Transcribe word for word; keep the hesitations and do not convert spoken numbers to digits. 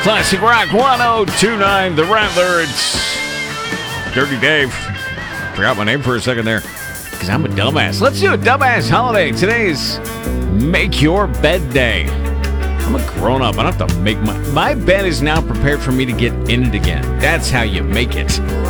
Classic Rock one oh two point nine, The Rattler. It's Dirty Dave. Forgot my name for a second there because I'm a dumbass. Let's do a dumbass holiday. Today's Make Your Bed Day. I'm a grown-up. I don't have to make my... My bed is now prepared for me to get in it again. That's how you make it.